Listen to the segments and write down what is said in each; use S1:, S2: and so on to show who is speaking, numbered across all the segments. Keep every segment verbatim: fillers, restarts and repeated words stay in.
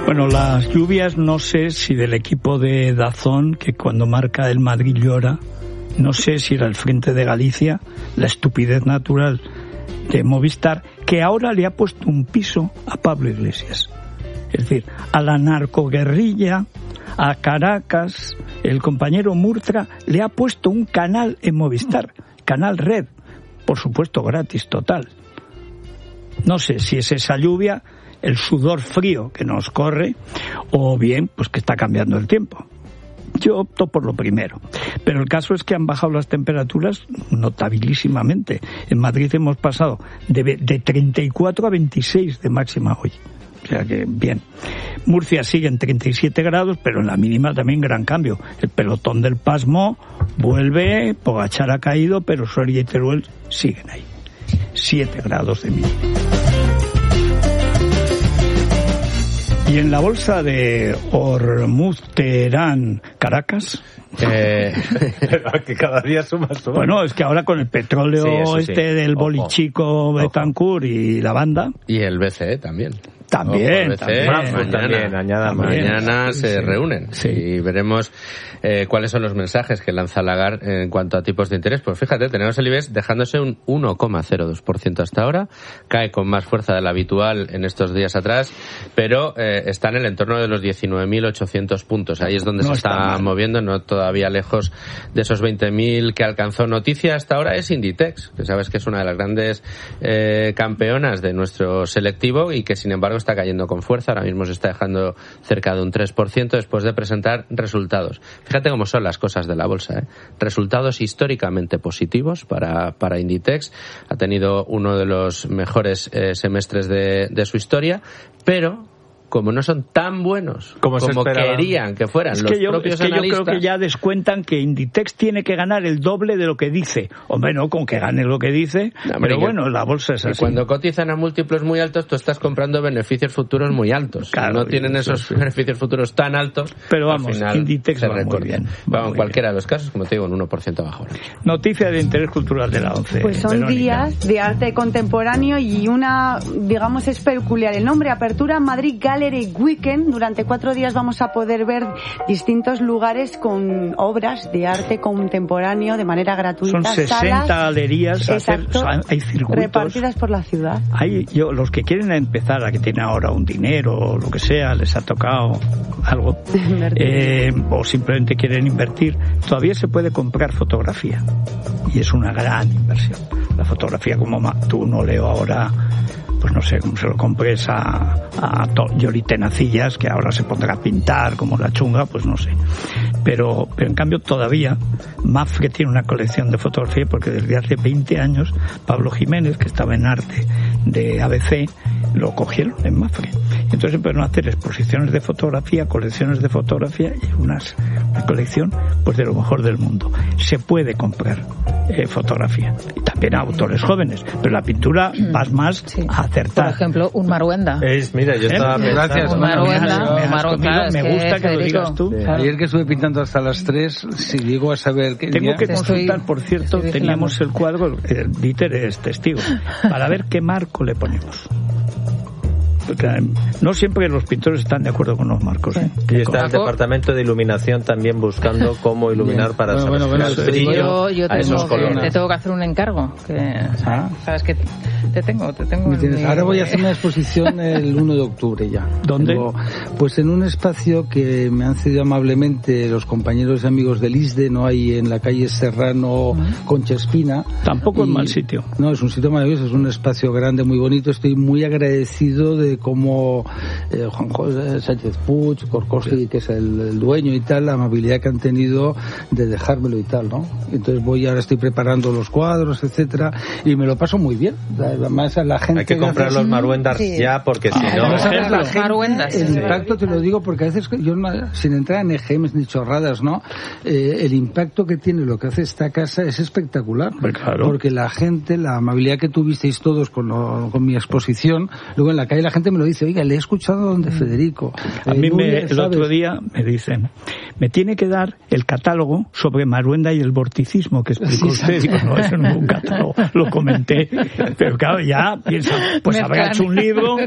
S1: Bueno, las lluvias, no sé si del equipo de Dazón, que cuando marca el Madrid llora, no sé si era el Frente de Galicia, la estupidez natural de Movistar, que ahora le ha puesto un piso a Pablo Iglesias. Es decir, a la narcoguerrilla, a Caracas, el compañero Murtra le ha puesto un canal en Movistar, Canal Red, por supuesto gratis, total. No sé si es esa lluvia, el sudor frío que nos corre, o bien pues que está cambiando el tiempo. Yo opto por lo primero. Pero el caso es que han bajado las temperaturas notabilísimamente. En Madrid hemos pasado de, de treinta y cuatro a veintiséis de máxima hoy. O sea que bien. Murcia sigue en treinta y siete grados, pero en la mínima también gran cambio. El pelotón del pasmo vuelve, Pogačar ha caído, pero Soria y Teruel siguen ahí. siete grados de mínima. Y en la bolsa de Hormuz, Teherán, Caracas...
S2: Eh, que cada día suma, suma.
S1: Bueno, es que ahora con el petróleo
S2: sí,
S1: este
S2: sí.
S1: del bolichico Betancourt y la banda...
S2: Y el B C E también.
S1: También,
S2: Ojo,
S1: también.
S2: Mañana,
S3: también, añada,
S2: mañana
S1: sí,
S2: se
S1: sí.
S2: reúnen
S1: Sí.
S2: y veremos eh, cuáles son los mensajes que lanza Lagarde en cuanto a tipos de interés. Pues fíjate, tenemos el IBEX dejándose un uno coma cero dos por ciento hasta ahora, cae con más fuerza de la habitual en estos días atrás, pero eh, está en el entorno de los diecinueve mil ochocientos puntos. Ahí es donde
S1: no
S2: se está, está moviendo, no todavía lejos de esos veinte mil que alcanzó. Noticia hasta ahora es Inditex, que sabes que es una de las grandes eh, campeonas de nuestro selectivo y que sin embargo está cayendo con fuerza. Ahora mismo se está dejando cerca de un tres por ciento después de presentar resultados. Fíjate cómo son las cosas de la bolsa, ¿eh? Resultados históricamente positivos para, para Inditex. Ha tenido uno de los mejores eh, semestres de, de su historia, pero como no son tan buenos
S3: como,
S2: como querían que fueran
S1: es
S2: los
S1: que yo,
S2: propios
S1: es que
S2: analistas.
S1: Yo creo que ya descuentan que Inditex tiene que ganar el doble de lo que dice. Hombre, no, con que gane lo que dice, no, pero bueno, la bolsa es así.
S2: Cuando cotizan a múltiplos muy altos, tú estás comprando beneficios futuros muy altos. Claro, no tienen esos sí. beneficios futuros tan altos.
S1: Pero vamos, Inditex va muy bien.
S2: Va en cualquiera bien. de los casos, como te digo, un uno por ciento abajo.
S1: Noticia de interés cultural de la ONCE.
S4: Pues son
S1: Verónica.
S4: días de arte contemporáneo y una, digamos, es peculiar. El nombre, Apertura Madrid Gallery Weekend. Durante cuatro días vamos a poder ver distintos lugares con obras de arte contemporáneo de manera gratuita.
S1: Son sesenta salas, galerías,
S4: exacto,
S1: hacer, hay circuitos
S4: repartidas por la ciudad.
S1: Hay, yo, los que quieren empezar, a que tienen ahora un dinero o lo que sea, les ha tocado algo, eh, o simplemente quieren invertir, todavía se puede comprar fotografía y es una gran inversión. La fotografía, como tú no leo ahora, pues no sé, cómo se lo compres a, a Yoli Tenacillas, que ahora se pondrá a pintar como la chunga, pues no sé. Pero, pero en cambio todavía Mafre tiene una colección de fotografía, porque desde hace veinte años Pablo Jiménez, que estaba en arte de A B C, lo cogieron en Mafre. Entonces empezaron a hacer exposiciones de fotografía, colecciones de fotografía y unas, una colección pues de lo mejor del mundo. Se puede comprar eh, fotografía. Y también a autores jóvenes, pero la pintura vas más sí. a acertar.
S5: Por ejemplo, un Maruenda.
S3: Es, mira, yo estaba
S5: ¿Eh?
S3: Gracias.
S5: Un Maruenda.
S1: Me, has, me, has
S5: Maruenda,
S1: comido, me gusta que, que lo digas tú.
S6: Sí. Claro. Ayer que estuve pintando hasta las tres, si llego a saber que...
S1: Tengo
S6: ya...
S1: que consultar, por cierto, teníamos el cuadro, el Dieter es testigo, para ver qué marco le ponemos. Porque no siempre los pintores están de acuerdo con los marcos. ¿eh?
S3: Y está el departamento de iluminación también buscando cómo iluminar Bien. para bueno,
S5: bueno, bueno,
S3: el brillo
S5: yo, yo
S3: a esos
S5: que,
S3: colores.
S5: Te tengo que hacer un encargo. Que, ¿Ah? Sabes que te tengo, te tengo.
S6: Mi... Ahora voy a hacer una exposición el uno de octubre ya.
S1: ¿Dónde?
S6: Tengo, pues en un espacio que me han cedido amablemente los compañeros y amigos del I S D, no hay en la calle Serrano uh-huh. Concha Espina.
S1: Tampoco es mal sitio.
S6: No, es un sitio maravilloso, es un espacio grande, muy bonito. Estoy muy agradecido de como eh, Juan José Sánchez Puig, Corcosi, sí. que es el, el dueño y tal, la amabilidad que han tenido de dejármelo y tal, ¿no? Entonces voy, ahora estoy preparando los cuadros, etcétera, y me lo paso muy bien. Además, la gente...
S3: Hay que comprar los Maruendas sí. ya, porque si ah, no...
S6: La gente,
S5: Maruendas,
S6: el
S5: sí.
S6: impacto, te lo digo, porque a veces, yo sin entrar en E G Ms ni chorradas, ¿no? Eh, el impacto que tiene lo que hace esta casa es espectacular.
S1: Pues claro.
S6: Porque la gente, la amabilidad que tuvisteis todos con, lo, con mi exposición, luego en la calle la gente me lo dice, oiga, le he escuchado donde Federico.
S1: A
S6: eh,
S1: mí me,
S6: Núñez,
S1: el
S6: ¿sabes?
S1: otro día me dicen, me tiene que dar el catálogo sobre Maruenda y el vorticismo que explicó usted. Digo, no, eso no es un catálogo, lo comenté. Pero claro, ya piensa, pues habrá hecho un libro.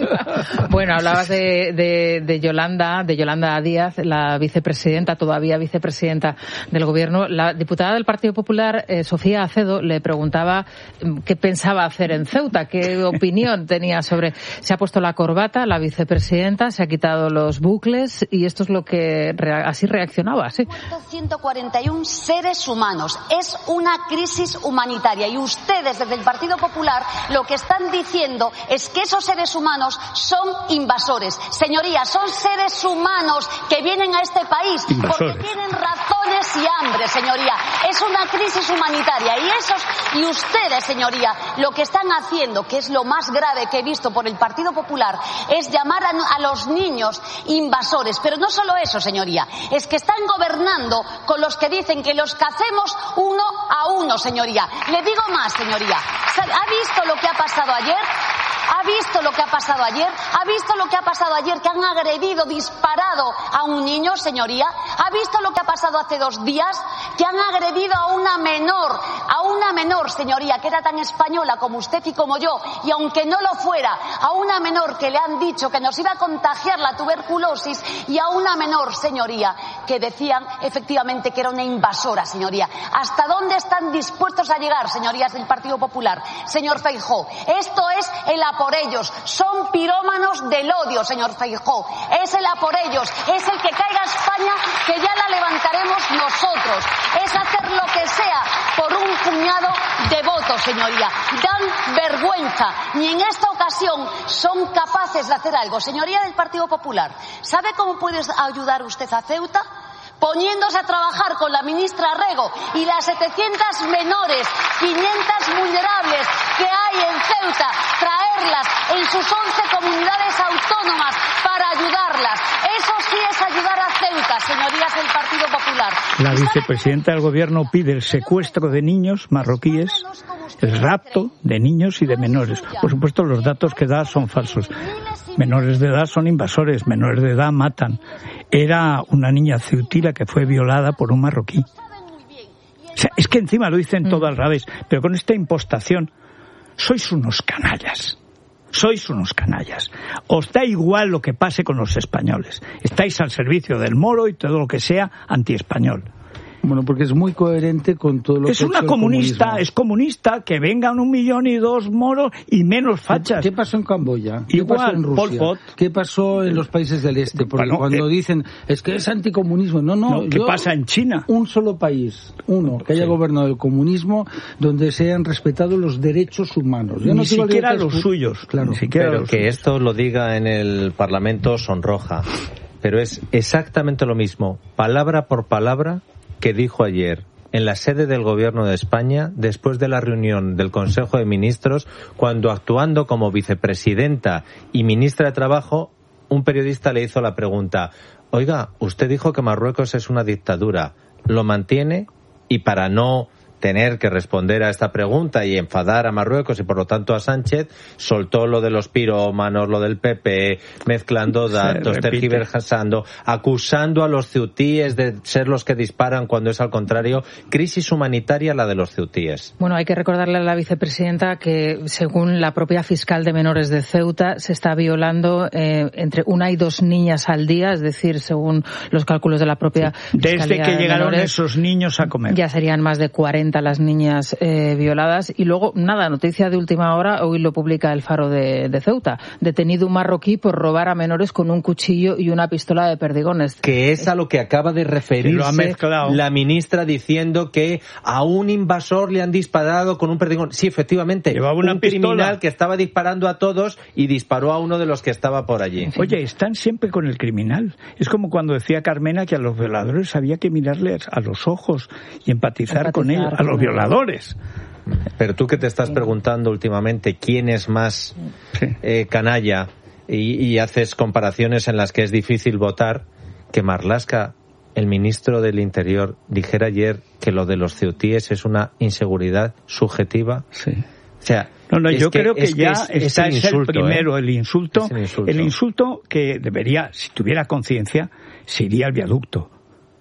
S5: Bueno, hablabas de, de, de Yolanda, de Yolanda Díaz, la vicepresidenta, todavía vicepresidenta del Gobierno. La diputada del Partido Popular, eh, Sofía Acedo, le preguntaba qué pensaba hacer en Ceuta, qué opinión tenía sobre... Se ha puesto la corbata, la vicepresidenta, se ha quitado los bucles y esto es lo que así reaccionaba, ¿sí?
S7: ciento cuarenta y uno seres humanos. Es una crisis humanitaria y ustedes desde el Partido Popular lo que están diciendo es que esos seres humanos son invasores. Señorías, son seres humanos que vienen a este país invasores. Porque tienen razones y hambre, señoría. Es una crisis humanitaria y esos y ustedes, señoría, lo que están haciendo, que es lo más grave que he visto por el Partido Popular, es llamar a, a los niños invasores. Pero no solo eso, señoría, es que están gobernando con los que dicen que los cacemos uno a uno, señoría. Le digo más, señoría. ¿Ha visto lo que ha pasado ayer? ¿Ha visto lo que ha pasado ayer? ¿Ha visto lo que ha pasado ayer? Que han agredido, disparado a un niño, señoría. ¿Ha visto lo que ha pasado hace dos días? Que han agredido a una menor, a una menor, señoría, que era tan española como usted y como yo, y aunque no lo fuera, a una menor que le han dicho que nos iba a contagiar la tuberculosis, y a una menor, señoría, que decían efectivamente que era una invasora, señoría. ¿Hasta dónde están dispuestos a llegar, señorías del Partido Popular? Señor Feijóo, esto es el a por ellos. Son pirómanos del odio, señor Feijóo. Es el a por ellos. Es el que caiga España, que ya la levantaremos nosotros. Es hacer lo que sea por un puñado de votos, señoría. Dan vergüenza. Ni en esta ocasión son capaces de hacer algo. Señoría del Partido Popular, ¿sabe cómo puede ayudar usted a Ceuta? Poniéndose a trabajar con la ministra Rego y las setecientas menores, quinientas vulnerables que hay en Ceuta, traerlas en sus once comunidades autónomas para ayudarlas. Eso sí es ayudar a Ceuta, señorías del Partido Popular.
S1: La vicepresidenta del Gobierno pide el secuestro de niños marroquíes, el rapto de niños y de menores. Por supuesto, los datos que da son falsos. Menores de edad son invasores, menores de edad matan. Era una niña ceutina que fue violada por un marroquí. O sea, es que encima lo dicen todo al revés, pero con esta impostación. Sois unos canallas. Sois unos canallas. Os da igual lo que pase con los españoles. Estáis al servicio del moro y todo lo que sea antiespañol.
S6: Bueno, porque es muy coherente con todo lo
S1: es
S6: que
S1: una comunista, es comunista, que vengan un millón y dos moros y menos fachas.
S6: ¿Qué pasó en Camboya? ¿Qué
S1: Igual,
S6: pasó en Rusia?
S1: Pol Pot.
S6: ¿Qué pasó en los países del este? Porque bueno, cuando eh, dicen, es que es anticomunismo, no, no.
S1: no ¿Qué
S6: yo,
S1: pasa en China?
S6: Un solo país, uno, que haya sí. gobernado el comunismo, donde se hayan respetado los derechos humanos. Yo
S1: Ni
S6: no
S1: siquiera los pu- suyos.
S6: Claro.
S3: Ni siquiera
S6: Pero
S3: los que suyos. Esto lo diga en el Parlamento sonroja. Pero es exactamente lo mismo, palabra por palabra, que dijo ayer en la sede del Gobierno de España, después de la reunión del Consejo de Ministros, cuando, actuando como vicepresidenta y ministra de Trabajo, un periodista le hizo la pregunta: oiga, usted dijo que Marruecos es una dictadura, ¿lo mantiene? Y para no tener que responder a esta pregunta y enfadar a Marruecos y por lo tanto a Sánchez, soltó lo de los pirómanos, lo del P P, mezclando datos, tergiversando, acusando a los ceutíes de ser los que disparan cuando es al contrario, crisis humanitaria la de los ceutíes.
S5: Bueno, hay que recordarle a la vicepresidenta que según la propia fiscal de menores de Ceuta se está violando eh, entre una y dos niñas al día, es decir, según los cálculos de la propia
S1: Desde
S5: Fiscalía
S1: que
S5: de
S1: llegaron
S5: menores,
S1: esos niños a comer.
S5: Ya serían más de cuarenta las niñas eh, violadas. Y luego, nada, noticia de última hora, hoy lo publica El Faro de, de Ceuta. Detenido un marroquí por robar a menores con un cuchillo y una pistola de perdigones.
S3: Que es a lo que acaba de referirse la ministra, diciendo que a un invasor le han disparado con un perdigón. Sí, efectivamente,
S1: llevaba una
S3: un
S1: pistola.
S3: Criminal que estaba disparando a todos y disparó a uno de los que estaba por allí.
S1: Oye, están siempre con el criminal. Es como cuando decía Carmena que a los violadores había que mirarles a los ojos y empatizar, empatizar con ellos. A los violadores.
S3: Pero tú que te estás preguntando últimamente quién es más sí. eh, canalla y, y haces comparaciones en las que es difícil votar, que Marlaska, el ministro del Interior, dijera ayer que lo de los ceutíes es una inseguridad subjetiva.
S1: Sí.
S3: O sea,
S1: no, no, yo
S3: que,
S1: creo que
S3: es
S1: ya
S3: que es,
S1: está
S3: es el,
S1: es el
S3: insulto,
S1: primero,
S3: ¿eh?
S1: el insulto,
S3: el insulto.
S1: El insulto que debería, si tuviera conciencia, se iría al viaducto.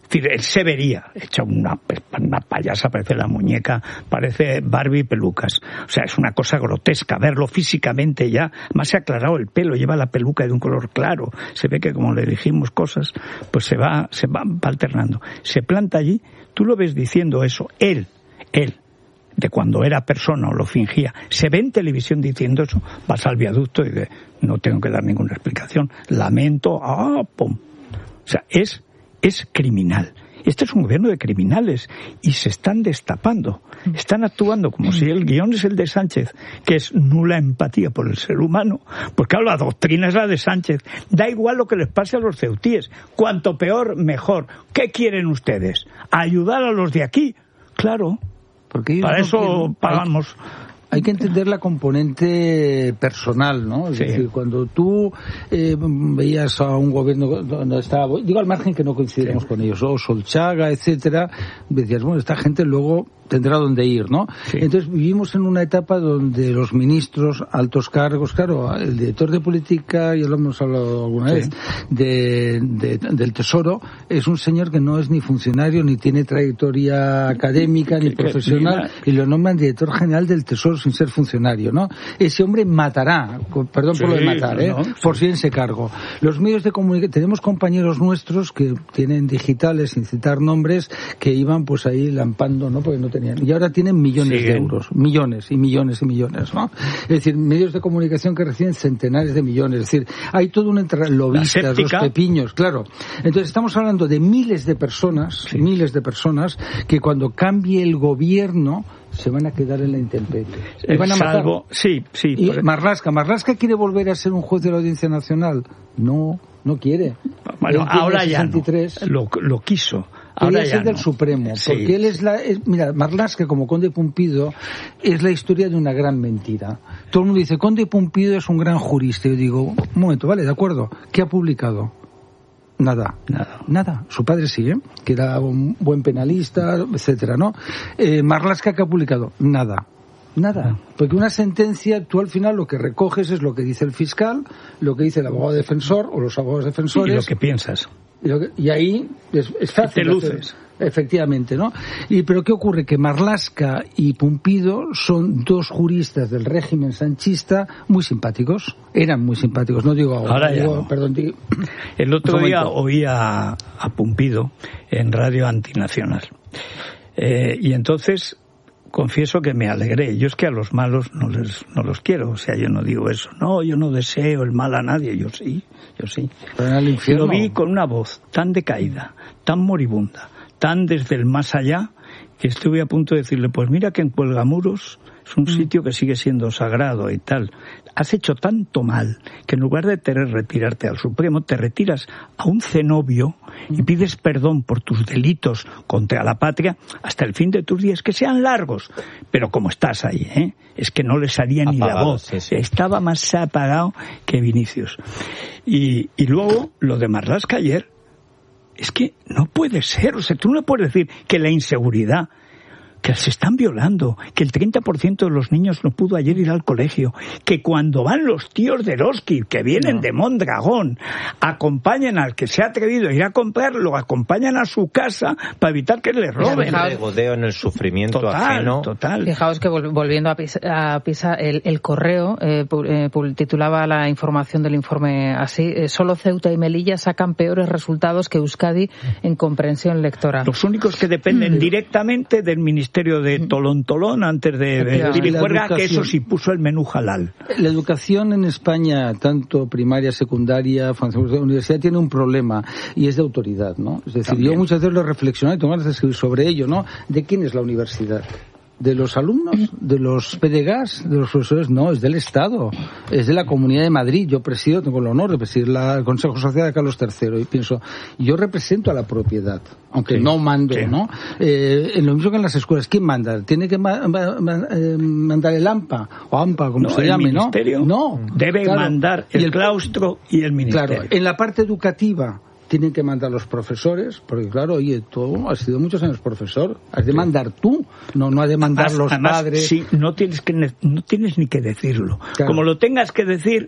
S1: Es decir, él se vería hecha una, una payasa, parece la muñeca, parece Barbie pelucas. O sea, es una cosa grotesca verlo físicamente ya. Más se ha aclarado el pelo, lleva la peluca de un color claro. Se ve que como le dijimos cosas, pues se va, se va, va alternando. Se planta allí, tú lo ves diciendo eso, él, él, de cuando era persona o lo fingía, se ve en televisión diciendo eso, vas al viaducto y dice, no tengo que dar ninguna explicación, lamento, ah, pum. O sea, es es criminal. Este es un gobierno de criminales y se están destapando. Están actuando como si el guión es el de Sánchez, que es nula empatía por el ser humano. Porque claro, la doctrina es la de Sánchez. Da igual lo que les pase a los ceutíes. Cuanto peor, mejor. ¿Qué quieren ustedes? ¿Ayudar a los de aquí? Claro. Porque para eso quieren, pagamos...
S6: Hay que entender la componente personal, ¿no? Es sí. decir, cuando tú eh, veías a un gobierno donde estaba, digo al margen que no coincidimos sí. con ellos, o Solchaga, etcétera, decías, bueno, esta gente luego tendrá dónde ir, ¿no? Sí. Entonces vivimos en una etapa donde los ministros, altos cargos, claro, el director de política, ya lo hemos hablado alguna sí. vez, de, de, del Tesoro, es un señor que no es ni funcionario, ni tiene trayectoria académica, ni profesional, y lo nombran director general del Tesoro sin ser funcionario, ¿no? Ese hombre matará, perdón sí, por lo de matar, ¿eh? No, sí. por si ese cargo. Los medios de comunicación, tenemos compañeros nuestros que tienen digitales, sin citar nombres, que iban pues ahí lampando, ¿no? Porque no tenían, y ahora tienen millones sí. de euros, millones y millones y millones, ¿no? Es decir, medios de comunicación que reciben centenares de millones, es decir, hay todo un entre lobistas, los pepiños, claro. Entonces estamos hablando de miles de personas, sí. miles de personas que cuando cambie el gobierno se van a quedar en la intemperie. Y van a matar.
S1: Salvo, sí, sí.
S6: Y por... Marlaska, ¿Marlaska quiere volver a ser un juez de la Audiencia Nacional? No, no quiere.
S1: Bueno, ahora ya no. Lo, lo quiso. Ahora
S6: Quería ser del no. Supremo, sí. porque él es la... Es, mira, Marlaska, como Conde Pumpido, es la historia de una gran mentira. Todo el mundo dice, Conde Pumpido es un gran jurista. Yo digo, un momento, vale, de acuerdo. ¿Qué ha publicado? Nada, nada, nada. Su padre sí, ¿eh? Que era un buen penalista, etcétera, ¿no? Eh, Marlaska, ¿qué ha publicado? Nada, nada. Porque una sentencia, tú al final lo que recoges es lo que dice el fiscal, lo que dice el abogado defensor o los abogados defensores.
S1: Y lo que piensas.
S6: Y, lo que, y ahí es, es fácil.
S1: Te luces.
S6: Hacer. Efectivamente, ¿no? Y pero ¿qué ocurre? Que Marlaska y Pumpido son dos juristas del régimen sanchista muy simpáticos. Eran muy simpáticos, no digo ahora.
S1: Ahora
S6: digo,
S1: ya no.
S6: Perdón, digo,
S1: el otro día oí a, a Pumpido en Radio Antinacional. Eh, y entonces confieso que me alegré. Yo es que a los malos no les no los quiero. O sea, yo no digo eso. No, yo no deseo el mal a nadie. Yo sí, yo sí.
S6: Pero al infierno.
S1: Lo vi con una voz tan decaída, tan moribunda, tan desde el más allá, que estuve a punto de decirle, pues mira que en Cuelgamuros es un mm. sitio que sigue siendo sagrado y tal. Has hecho tanto mal que en lugar de tener retirarte al Supremo, te retiras a un cenobio y pides perdón por tus delitos contra la patria hasta el fin de tus días, que sean largos. Pero como estás ahí, ¿eh? Es que no le salía ni apagado, la voz. Sí, sí. Estaba más apagado que Vinicius. Y, y luego, lo de Marlaska ayer, es que no puede ser, o sea, tú no puedes decir que la inseguridad, que se están violando, que el treinta por ciento de los niños no pudo ayer ir al colegio, que cuando van los tíos de Eroski, que vienen no. de Mondragón, acompañan al que se ha atrevido a ir a comprar, lo acompañan a su casa para evitar que le roben.
S3: El regodeo en el sufrimiento
S1: total,
S3: ajeno.
S1: Total.
S5: Fijaos que volviendo a Pisa, a Pisa el, el Correo eh, eh, titulaba la información del informe así, eh, solo Ceuta y Melilla sacan peores resultados que Euskadi en comprensión lectora.
S1: Los únicos que dependen mm. directamente del Ministerio de Tolón Tolón antes de, de Vilijuerga, que eso sí puso el menú halal.
S6: La educación en España, tanto primaria, secundaria, universidad, tiene un problema y es de autoridad, ¿no? Es decir, También. yo muchas veces lo he reflexionado y tengo ganas de escribir sobre ello, ¿no? ¿De quién es la universidad? ¿De los alumnos? ¿De los P D G A S? ¿De los profesores? No, es del Estado. Es de la Comunidad de Madrid. Yo presido, tengo el honor de presidir la, el Consejo Social de Carlos tercero y pienso, yo represento a la propiedad, aunque sí, no mando, sí. ¿no? Eh, en lo mismo que en las escuelas, ¿quién manda? ¿Tiene que ma- ma- ma- eh, mandar el AMPA? O AMPA, como
S1: no,
S6: se
S1: el
S6: llame,
S1: ministerio
S6: ¿no? No.
S1: Debe claro. mandar el, y el claustro y el ministerio.
S6: Claro, en la parte educativa tienen que mandar los profesores, porque claro, oye, tú has sido muchos años profesor, has de sí. mandar tú, no no has de mandar además, los
S1: además,
S6: padres.
S1: Sí, no tienes que no tienes ni que decirlo. Claro. Como lo tengas que decir,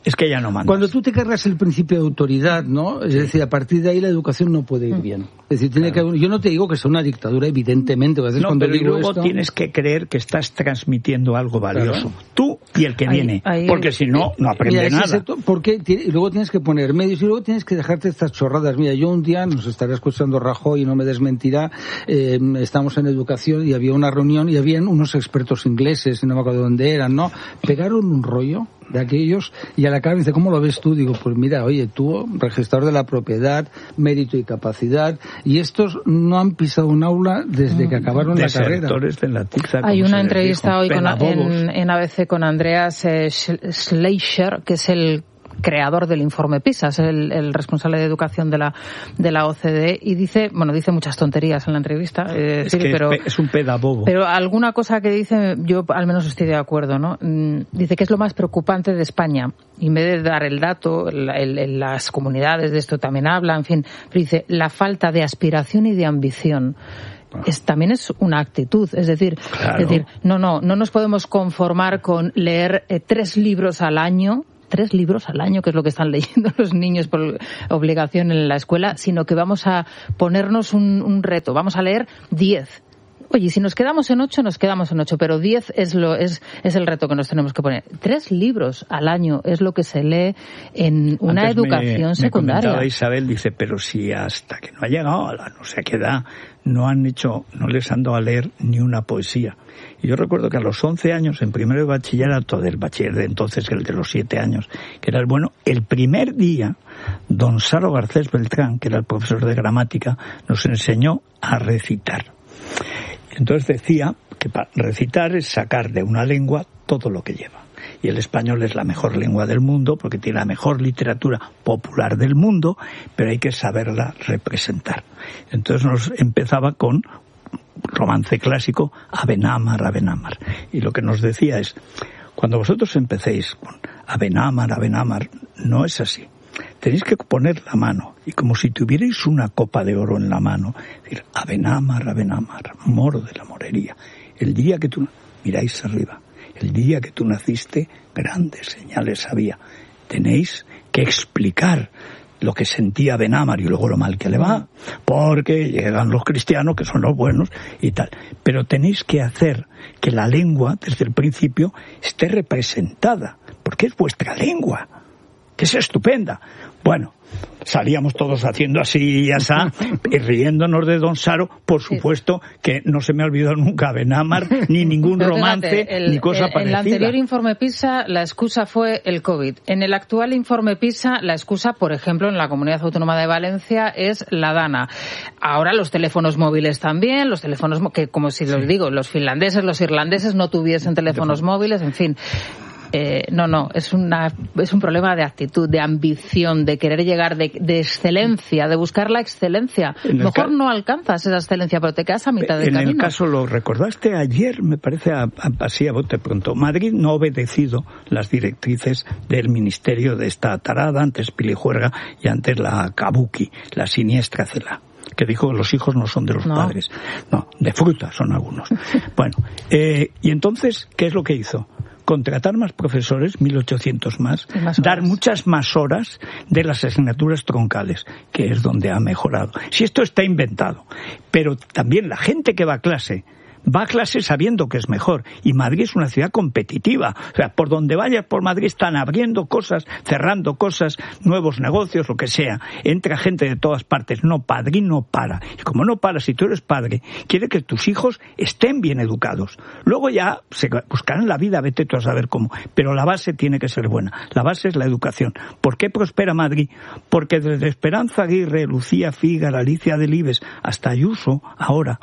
S1: es que ya no mandas.
S6: Cuando tú te cargas el principio de autoridad, ¿no? Es sí. decir, a partir de ahí la educación no puede ir mm. bien. Es decir, tiene claro. que, yo no te digo que sea una dictadura, evidentemente. A veces
S1: no,
S6: cuando
S1: pero
S6: digo
S1: luego
S6: esto...
S1: tienes que creer que estás transmitiendo algo valioso. Claro. Tú y el que ahí, viene. Ahí, porque si no, no aprende
S6: mira,
S1: nada.
S6: Excepto porque y luego tienes que poner medios y luego tienes que dejarte estas chorradas. Mira, yo un día, nos estará escuchando Rajoy y no me desmentirá, eh, estamos en educación y había una reunión y habían unos expertos ingleses, y no me acuerdo dónde eran, ¿no? Pegaron un rollo de aquellos y a la cara me dice, ¿cómo lo ves tú? Digo, pues mira, oye, tú, registrador de la propiedad, mérito y capacidad, y estos no han pisado un aula desde que acabaron la carrera.
S1: De la tiza,
S5: hay una entrevista hoy con, en, en A B C con Andreas eh, Schleicher, que es el creador del informe PISA, es el, el responsable de educación de la de la O C D E, y dice, bueno, dice muchas tonterías en la entrevista, eh,
S1: es
S5: sí,
S1: que
S5: pero
S1: es un pedagogo.
S5: Pero alguna cosa que dice, yo al menos estoy de acuerdo, ¿no? Dice que es lo más preocupante de España, y en vez de dar el dato, el, el, el, las comunidades de esto también hablan, en fin, pero dice la falta de aspiración y de ambición. Es, también es una actitud, es decir, claro. es decir, no, no, no nos podemos conformar con leer eh, tres libros al año, tres libros al año, que es lo que están leyendo los niños por obligación en la escuela, sino que vamos a ponernos un, un reto, vamos a leer diez. Oye, si nos quedamos en ocho, nos quedamos en ocho, pero diez es lo es es el reto que nos tenemos que poner. Tres libros al año es lo que se lee en una
S1: Antes
S5: educación
S1: me,
S5: secundaria.
S1: Me comentaba Isabel, dice, pero si hasta que no ha llegado a la no sé qué edad, no han hecho, no les han dado a leer ni una poesía. Y yo recuerdo que a los once años, en primero de bachillerato, del bachiller de entonces, el de los siete años, que era el bueno, el primer día, don Saro Garcés Beltrán, que era el profesor de gramática, nos enseñó a recitar. Entonces decía que para recitar es sacar de una lengua todo lo que lleva. Y el español es la mejor lengua del mundo porque tiene la mejor literatura popular del mundo, pero hay que saberla representar. Entonces nos empezaba con romance clásico, Abenamar, Abenamar. Y lo que nos decía es, cuando vosotros empecéis con Abenamar, Abenamar, no es así. Tenéis que poner la mano, y como si tuvierais una copa de oro en la mano, decir, Abenamar, Abenamar, moro de la morería. El día que tú, miráis arriba, el día que tú naciste, grandes señales había. Tenéis que explicar lo que sentía Abenamar y luego lo mal que le va, porque llegan los cristianos, que son los buenos, y tal. Pero tenéis que hacer que la lengua, desde el principio, esté representada, porque es vuestra lengua, que es estupenda. Bueno, salíamos todos haciendo así y así, y riéndonos de don Saro, por supuesto que no se me ha olvidado nunca Abenamar, ni ningún
S5: Pero
S1: romance,
S5: fíjate, el,
S1: ni cosa
S5: el,
S1: parecida.
S5: En el anterior informe PISA, la excusa fue el COVID. En el actual informe PISA, la excusa, por ejemplo, en la Comunidad Autónoma de Valencia, es la DANA. Ahora los teléfonos móviles también, los teléfonos, que como si los sí. digo, los finlandeses, los irlandeses no tuviesen teléfonos móviles, en fin. Eh, no, no, es una es un problema de actitud, de ambición, de querer llegar, de, de excelencia, de buscar la excelencia. Mejor ca- no alcanzas esa excelencia, pero te quedas a mitad del camino.
S1: En el caso, lo recordaste ayer, me parece, a, a, así a bote pronto, Madrid no ha obedecido las directrices del ministerio de esta tarada, antes Pilijuerga y antes la Kabuki, la siniestra Cela, que dijo que los hijos no son de los no. padres. No, de fruta son algunos. Bueno, eh, y entonces, ¿qué es lo que hizo? Contratar más profesores, mil ochocientos más, más dar muchas más horas de las asignaturas troncales, que es donde ha mejorado. Si esto está inventado, pero también la gente que va a clase, va a clase sabiendo que es mejor, y Madrid es una ciudad competitiva, o sea, por donde vayas por Madrid están abriendo cosas, cerrando cosas, nuevos negocios, lo que sea, entra gente de todas partes, no, Madrid no para, y como no para, si tú eres padre, quiere que tus hijos estén bien educados, luego ya se buscarán la vida, vete tú a saber cómo, pero la base tiene que ser buena, la base es la educación. ¿Por qué prospera Madrid? Porque desde Esperanza Aguirre, Lucía Figar, Alicia Delibes, hasta Ayuso, ahora,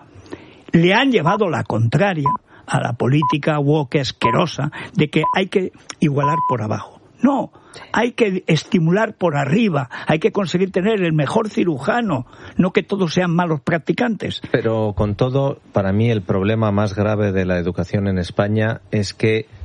S1: le han llevado la contraria a la política woke asquerosa de que hay que igualar por abajo. No, hay que estimular por arriba, hay que conseguir tener el mejor cirujano, no que todos sean malos practicantes.
S3: Pero con todo, para mí el problema más grave de la educación en España es que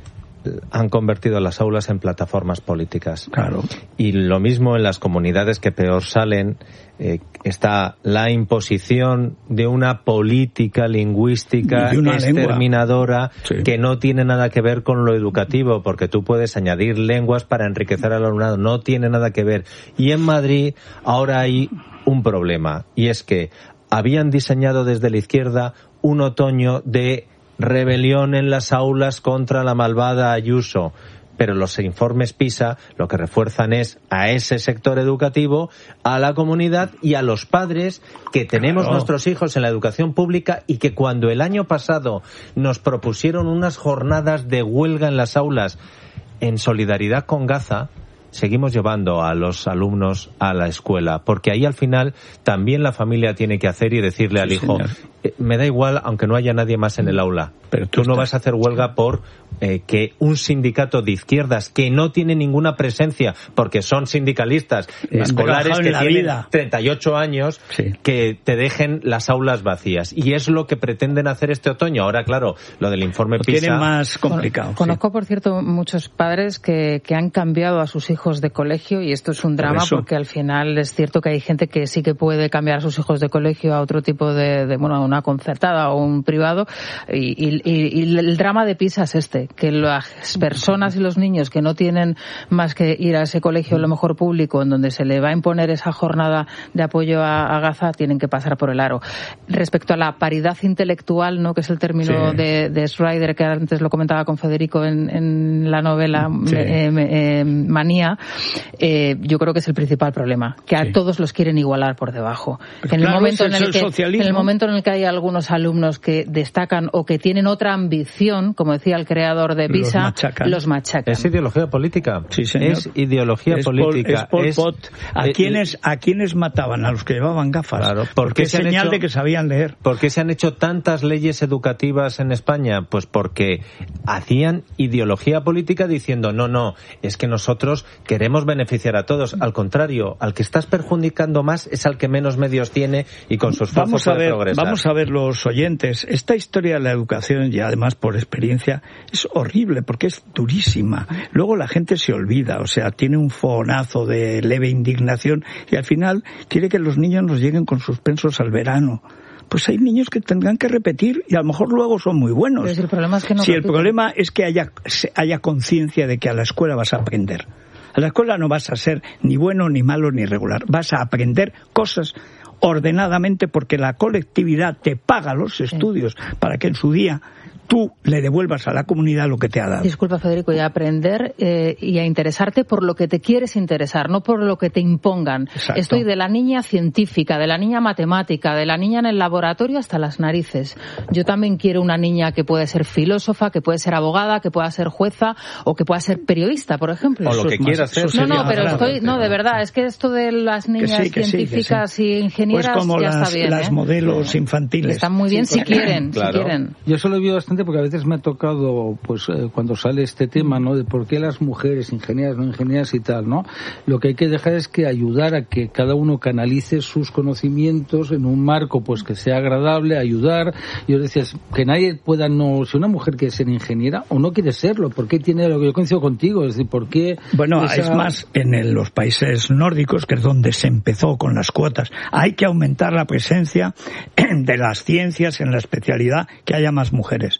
S3: han convertido las aulas en plataformas políticas.
S1: Claro.
S3: Y lo mismo en las comunidades que peor salen, eh, está la imposición de una política lingüística
S1: una
S3: exterminadora
S1: sí.
S3: que no tiene nada que ver con lo educativo, porque tú puedes añadir lenguas para enriquecer al alumnado, no tiene nada que ver. Y en Madrid ahora hay un problema, y es que habían diseñado desde la izquierda un otoño de rebelión en las aulas contra la malvada Ayuso, pero los informes PISA lo que refuerzan es a ese sector educativo, a la comunidad y a los padres que tenemos
S1: claro.
S3: nuestros hijos en la educación pública, y que cuando el año pasado nos propusieron unas jornadas de huelga en las aulas en solidaridad con Gaza, seguimos llevando a los alumnos a la escuela, porque ahí al final también la familia tiene que hacer y decirle al
S1: sí,
S3: hijo, eh, me da igual aunque no haya nadie más en el aula, pero tú, tú no vas a hacer huelga por eh, que un sindicato de izquierdas que no tiene ninguna presencia, porque son sindicalistas
S1: eh,
S3: escolares que tienen
S1: vida.
S3: treinta y ocho años, sí. que te dejen las aulas vacías, y es lo que pretenden hacer este otoño. Ahora, claro, lo del informe
S1: lo
S3: PISA
S1: tiene más complicado.
S5: Conozco,
S1: sí.
S5: por cierto, muchos padres que, que han cambiado a sus hijos de colegio, y esto es un drama por porque al final es cierto que hay gente que sí que puede cambiar a sus hijos de colegio a otro tipo de, de bueno, a una concertada o un privado, y, y, y el drama de PISA es este, que las personas y los niños que no tienen más que ir a ese colegio, lo mejor público, en donde se le va a imponer esa jornada de apoyo a, a Gaza, tienen que pasar por el aro. Respecto a la paridad intelectual, ¿no?, que es el término sí. de, de Schreider, que antes lo comentaba con Federico en, en la novela sí. eh, eh, Manía, eh, yo creo que es el principal problema, que a sí. todos los quieren igualar por debajo. En, claro, el momento en, el que, en el momento en el que hay algunos alumnos que destacan o que tienen otra ambición, como decía el creador de PISA, los machacan. Los machacan.
S3: Es ideología política.
S1: Sí, señor.
S3: Es ideología
S1: es
S3: política.
S1: Pol, es Pol Pot. ¿A, eh, quiénes, ¿A quiénes mataban? A los que llevaban gafas.
S3: Claro.
S1: ¿Por qué señal hecho, de que sabían leer?
S3: ¿Por qué se han hecho tantas leyes educativas en España? Pues porque hacían ideología política diciendo, no, no, es que nosotros queremos beneficiar a todos. Al contrario, al que estás perjudicando más es al que menos medios tiene y con sus esfuerzo
S1: vamos a
S3: puede
S1: ver,
S3: progresar.
S1: Vamos a ver, los oyentes, esta historia de la educación, y además por experiencia, es horrible porque es durísima. Luego la gente se olvida, o sea, tiene un fogonazo de leve indignación y al final quiere que los niños nos lleguen con suspensos al verano. Pues hay niños que tendrán que repetir y a lo mejor luego son muy buenos.
S5: Pero si el problema es que no
S1: si
S5: repiten.
S1: El problema es que haya, haya conciencia de que a la escuela vas a aprender. A la escuela no vas a ser ni bueno, ni malo, ni regular. Vas a aprender cosas ordenadamente porque la colectividad te paga los estudios sí. para que en su día tú le devuelvas a la comunidad lo que te ha dado.
S5: Disculpa, Federico, y a aprender eh, y a interesarte por lo que te quieres interesar, no por lo que te impongan.
S1: Exacto.
S5: Estoy de la niña científica, de la niña matemática, de la niña en el laboratorio hasta las narices. Yo también quiero una niña que puede ser filósofa, que puede ser abogada, que pueda ser jueza o que pueda ser periodista, por ejemplo.
S3: O lo que quiera ser.
S5: No, no, pero estoy, no, de verdad, es que esto de las niñas
S1: que sí, que
S5: científicas
S1: sí, que sí.
S5: y ingenieras
S1: pues como
S5: ya
S1: las,
S5: está bien.
S1: las
S5: ¿eh?
S1: modelos infantiles.
S5: Están muy bien
S1: sí,
S5: si quieren,
S3: claro.
S5: si quieren.
S6: Yo solo he visto bastante porque a veces me ha tocado, pues eh, cuando sale este tema, ¿no?, de por qué las mujeres, ingenieras, no ingenieras y tal, ¿no? Lo que hay que dejar es que ayudar a que cada uno canalice sus conocimientos en un marco, pues que sea agradable, ayudar. Yo decía, que nadie pueda, no, si una mujer quiere ser ingeniera o no quiere serlo, ¿por qué tiene lo que yo coincido contigo? Es decir, ¿por qué?
S1: Bueno,
S6: esa...
S1: es más, en el, los países nórdicos, que es donde se empezó con las cuotas, hay que aumentar la presencia de las ciencias en la especialidad, que haya más mujeres.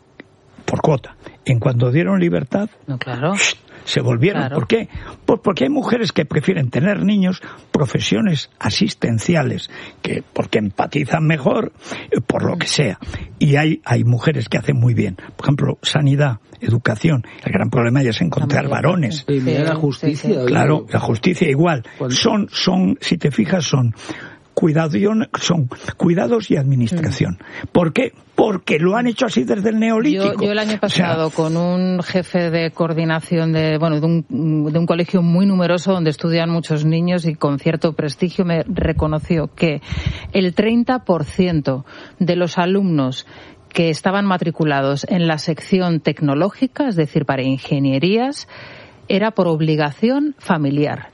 S1: Por cuota. En cuanto dieron libertad,
S5: no, claro.
S1: se volvieron.
S5: Claro.
S1: ¿Por qué? Pues porque hay mujeres que prefieren tener niños, profesiones asistenciales, que porque empatizan mejor, por lo que sea. Y hay, hay mujeres que hacen muy bien. Por ejemplo, sanidad, educación. El gran problema ya es encontrar varones.
S6: Sí, sí, la justicia. Sí, sí.
S1: Claro, la justicia igual. Son, son, si te fijas, son cuidación, son cuidados y administración. ¿Por qué? Porque lo han hecho así desde el neolítico.
S5: Yo, yo el año pasado, o sea, con un jefe de coordinación de, bueno, de un, de un colegio muy numeroso donde estudian muchos niños y con cierto prestigio, me reconoció que el treinta por ciento de los alumnos que estaban matriculados en la sección tecnológica, es decir, para ingenierías, era por obligación familiar.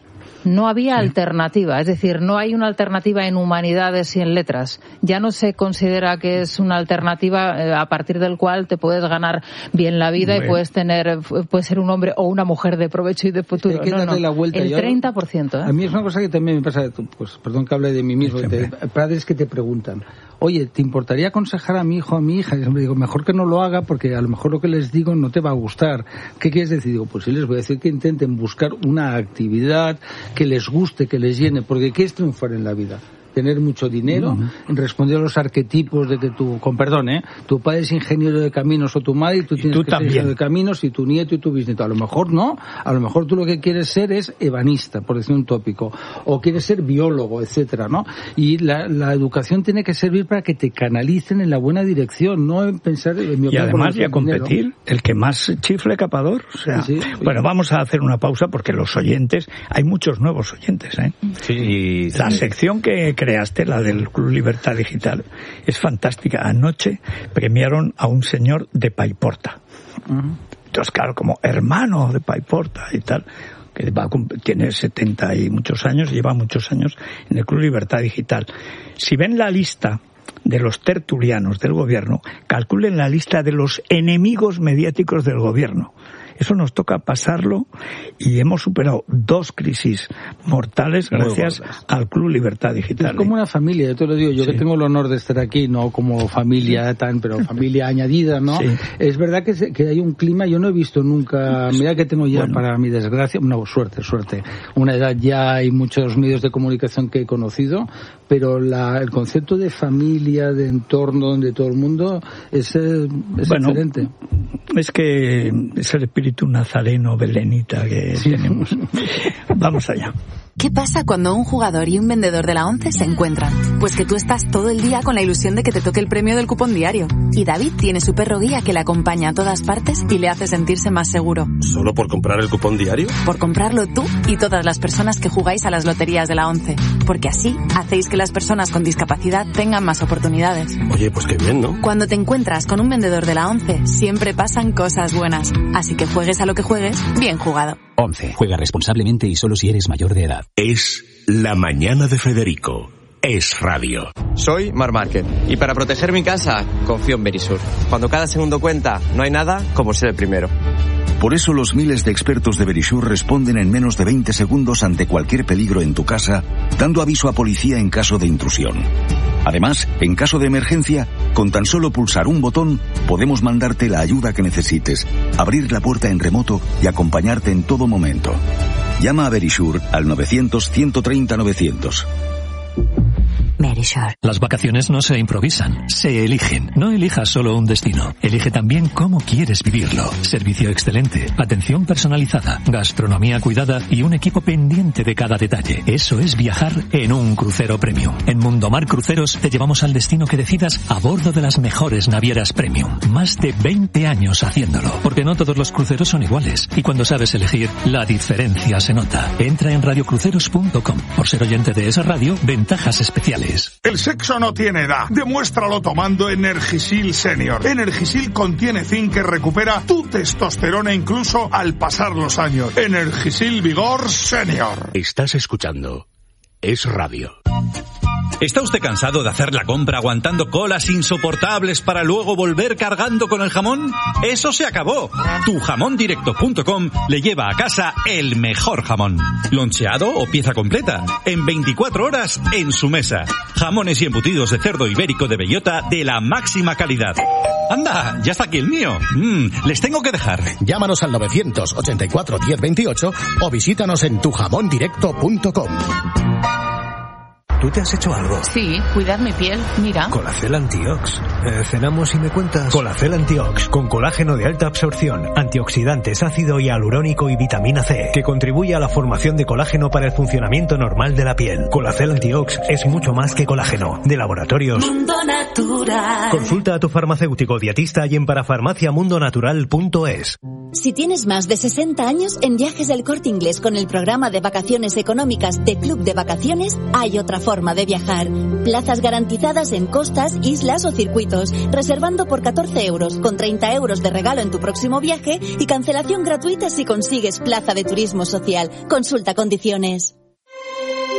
S5: no había sí. alternativa. Es decir, no hay una alternativa en humanidades y en letras. Ya no se considera que es una alternativa eh, a partir del cual te puedes ganar bien la vida bueno. y puedes tener, puedes ser un hombre o una mujer de provecho y de futuro.
S6: Hay que
S5: no,
S6: darle
S5: no.
S6: la vuelta.
S5: El treinta por ciento. ¿eh?
S6: A mí es una cosa que también me pasa, pues perdón que hable de mí mismo, te, padres que te preguntan, oye, ¿te importaría aconsejar a mi hijo o a mi hija? Y yo me digo, mejor que no lo haga porque a lo mejor lo que les digo no te va a gustar. ¿Qué quieres decir? Digo, pues sí les voy a decir que intenten buscar una actividad que les guste, que les llene, porque ¿qué es triunfar en la vida? Tener mucho dinero, uh-huh. responder a los arquetipos de que tu, con perdón, ¿eh? Tu padre es ingeniero de caminos o tu madre y tú tienes
S1: ¿Y tú
S6: que ser ingeniero de caminos y tu nieto y tu bisnieto. A lo mejor no, a lo mejor tú lo que quieres ser es ebanista, por decir un tópico, o quieres ser biólogo, etcétera, ¿no? Y la, la educación tiene que servir para que te canalicen en la buena dirección, no en pensar en mi
S1: y además y a competir, dinero. El que más chifle capador, o sea, sí, sí, bueno, sí. Vamos a hacer una pausa porque los oyentes, hay muchos nuevos oyentes, ¿eh?
S3: Sí,
S1: la
S3: sí.
S1: sección que creaste, la del Club Libertad Digital, es fantástica. Anoche premiaron a un señor de Paiporta. Uh-huh. Entonces, claro, como hermano de Paiporta y tal, que va a, tiene setenta y muchos años, lleva muchos años en el Club Libertad Digital. Si ven la lista de los tertulianos del gobierno, calculen la lista de los enemigos mediáticos del gobierno. Eso nos toca pasarlo y hemos superado dos crisis mortales gracias al Club Libertad Digital.
S6: Es como una familia, yo te lo digo, yo sí. que tengo el honor de estar aquí, no como familia tan, pero familia añadida, ¿no? Sí. Es verdad que, se, que hay un clima, yo no he visto nunca, mira que tengo ya, bueno. para mi desgracia, no, suerte, suerte, una edad ya, hay muchos medios de comunicación que he conocido, pero la, el concepto de familia, de entorno, de todo el mundo, es, es bueno, excelente.
S1: Es que es el espíritu nazareno belenita que sí. tenemos. Vamos allá.
S8: ¿Qué pasa cuando un jugador y un vendedor de la ONCE se encuentran? Pues que tú estás todo el día con la ilusión de que te toque el premio del cupón diario. Y David tiene su perro guía que le acompaña a todas partes y le hace sentirse más seguro.
S9: ¿Solo por comprar el cupón diario?
S8: Por comprarlo tú y todas las personas que jugáis a las loterías de la ONCE. Porque así hacéis que las personas con discapacidad tengan más oportunidades.
S9: Oye, pues qué bien, ¿no?
S8: Cuando te encuentras con un vendedor de la ONCE, siempre pasan cosas buenas. Así que juegues a lo que juegues, bien jugado.
S10: ONCE. Juega responsablemente y solo si eres mayor de edad.
S11: Es La Mañana de Federico. Es radio.
S12: Soy Mar Márquez y para proteger mi casa confío en Verisur. Cuando cada segundo cuenta, no hay nada como ser el primero.
S11: Por eso los miles de expertos de Verisur responden en menos de veinte segundos ante cualquier peligro en tu casa, dando aviso a policía en caso de intrusión. Además, en caso de emergencia, con tan solo pulsar un botón, podemos mandarte la ayuda que necesites, abrir la puerta en remoto y acompañarte en todo momento. Llama a Verisur al novecientos, ciento treinta, novecientos.
S10: Verisur. Las vacaciones no se improvisan, se eligen. No elijas solo un destino, elige también cómo quieres vivirlo. Servicio excelente, atención personalizada, gastronomía cuidada y un equipo pendiente de cada detalle. Eso es viajar en un crucero premium. En Mundomar Cruceros te llevamos al destino que decidas a bordo de las mejores navieras premium. Más de veinte años haciéndolo, porque no todos los cruceros son iguales. Y cuando sabes elegir, la diferencia se nota. Entra en radio cruceros punto com. Por ser oyente de esa radio, ventajas especiales.
S13: El sexo no tiene edad. Demuéstralo tomando Energisil Senior. Energisil contiene zinc que recupera tu testosterona incluso al pasar los años. Energisil Vigor Senior.
S11: Estás escuchando Es Radio.
S14: ¿Está usted cansado de hacer la compra aguantando colas insoportables para luego volver cargando con el jamón? ¡Eso se acabó! tu jamón directo punto com le lleva a casa el mejor jamón. Loncheado o pieza completa. En veinticuatro horas en su mesa. Jamones y embutidos de cerdo ibérico de bellota de la máxima calidad. ¡Anda! ¡Ya está aquí el mío! Mm, les tengo que dejar.
S15: Llámanos al novecientos ochenta y cuatro diez veintiocho o visítanos en tu jamón directo punto com.
S16: ¿Tú te has hecho algo?
S17: Sí, cuidar mi piel, mira.
S16: Colacel Antiox. Eh, ¿Cenamos y me cuentas? Colacel Antiox, con colágeno de alta absorción, antioxidantes, ácido hialurónico y vitamina C, que contribuye a la formación de colágeno para el funcionamiento normal de la piel. Colacel Antiox es mucho más que colágeno. De laboratorios
S18: Mundo Natural.
S16: Consulta a tu farmacéutico dietista y en parafarmacia mundo natural punto es.
S19: Si tienes más de sesenta años, en Viajes del Corte Inglés con el programa de vacaciones económicas de Club de Vacaciones, hay otra forma de viajar. Plazas garantizadas en costas, islas o circuitos, reservando por catorce euros, con treinta euros de regalo en tu próximo viaje y cancelación gratuita si consigues plaza de turismo social. Consulta condiciones.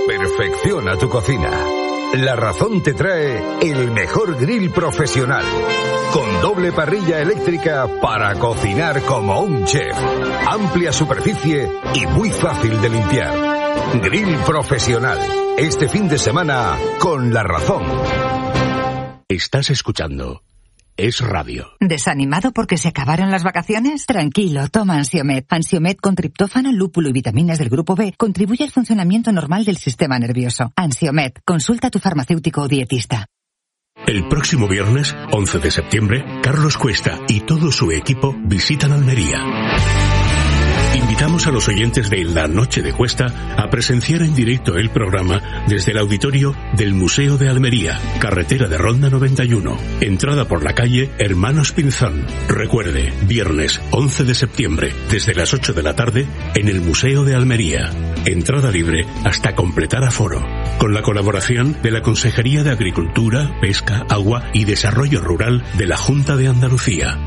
S18: Perfecciona tu cocina. La Razón te trae el mejor grill profesional, con doble parrilla eléctrica para cocinar como un chef. Amplia superficie y muy fácil de limpiar. Grill profesional. Este fin de semana con La Razón.
S20: Estás escuchando Es Radio.
S21: ¿Desanimado porque se acabaron las vacaciones? Tranquilo, toma Ansiomed. Ansiomed con triptófano, lúpulo y vitaminas del grupo B contribuye al funcionamiento normal del sistema nervioso. Ansiomed, consulta a tu farmacéutico o dietista.
S20: El próximo viernes, once de septiembre, Carlos Cuesta y todo su equipo visitan Almería. Invitamos a los oyentes de La Noche de Cuesta a presenciar en directo el programa desde el auditorio del Museo de Almería, carretera de Ronda noventa y uno, entrada por la calle Hermanos Pinzón. Recuerde, viernes once de septiembre, desde las ocho de la tarde, en el Museo de Almería. Entrada libre hasta completar aforo. Con la colaboración de la Consejería de Agricultura, Pesca, Agua y Desarrollo Rural de la Junta de Andalucía.